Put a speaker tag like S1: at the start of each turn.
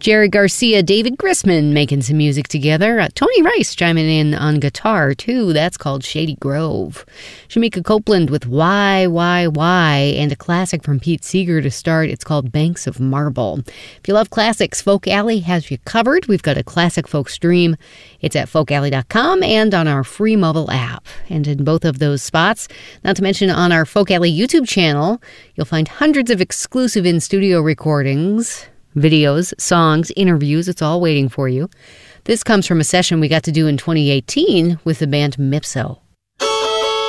S1: Jerry Garcia, David Grisman making some music together. Tony Rice chiming in on guitar, too. That's called Shady Grove. Shamika Copeland with Why, and a classic from Pete Seeger to start. It's called Banks of Marble. If you love classics, Folk Alley has you covered. We've got a classic folk stream. It's at folkalley.com and on our free mobile app. And in both of those spots, not to mention on our Folk Alley YouTube channel, you'll find hundreds of exclusive in-studio recordings, videos, songs, interviews. It's all waiting for you. This comes from a session we got to do in 2018 with the band Mipso.